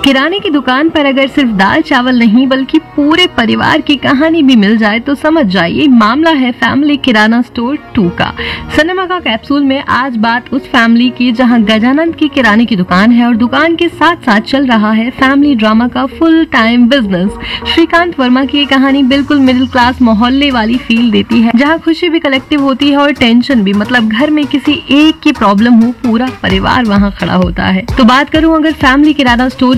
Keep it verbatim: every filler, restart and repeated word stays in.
किराने की दुकान पर अगर सिर्फ दाल चावल नहीं बल्कि पूरे परिवार की कहानी भी मिल जाए तो समझ जाइए मामला है फैमिली किराना स्टोर टू का। सिनेमा का कैप्सूल में आज बात उस फैमिली की जहां गजानंद की किराने की दुकान है और दुकान के साथ साथ चल रहा है फैमिली ड्रामा का full time business. Shrikant Verma की ये कहानी बिल्कुल मिडिल क्लास मोहल्ले वाली फील देती है, जहाँ खुशी भी कलेक्टिव होती है और टेंशन भी। मतलब घर में किसी एक की प्रॉब्लम हो पूरा परिवार वहाँ खड़ा होता है। तो बात करूँ अगर फैमिली किराना स्टोर